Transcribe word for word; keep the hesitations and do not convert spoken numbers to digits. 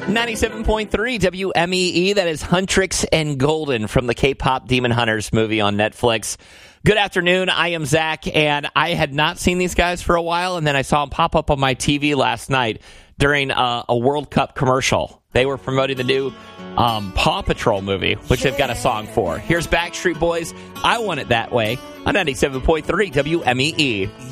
ninety-seven point three W M E E, that is Huntrix and Golden from the K-pop Demon Hunters movie on Netflix. Good afternoon, I am Zach, and I had not seen these guys for a while, and then I saw them pop up on my T V last night during uh, a World Cup commercial. They were promoting the new um, Paw Patrol movie, which they've got a song for. Here's Backstreet Boys, I Want It That Way, on ninety-seven point three W M E E.